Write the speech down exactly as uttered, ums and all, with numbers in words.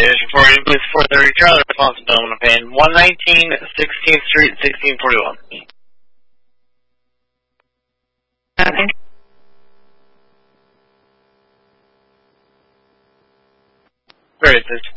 Station for you, please, four thirty Charlie, responsible to pay one nineteen sixteenth Street, sixteen forty-one. Okay. Great, please.